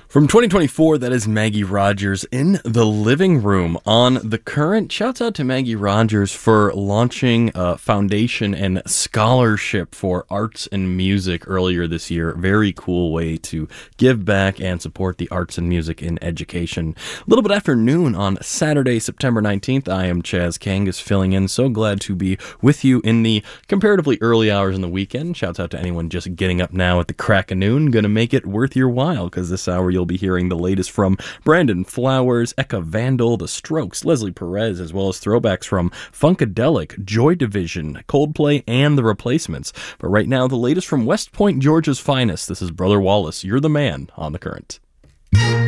From 2024, that is Maggie Rogers in the living room on The Current. Shouts out to Maggie Rogers for launching a foundation and scholarship for arts and music earlier this year. Very cool way to give back and support the arts and music in education. A little bit after noon on Saturday, September 19th, I am Chaz Kangas filling in. So glad to be with you in the comparatively early hours in the weekend. Shouts out to anyone just getting up now at the crack of noon. Gonna make it worth your while, because this hour you'll be hearing the latest from Brandon Flowers, Eka Vandal, The Strokes, Leslie Perez, as well as throwbacks from Funkadelic, Joy Division, Coldplay, and The Replacements. But right now, the latest from West Point, Georgia's finest. This is Brother Wallace. You're the man on The Current.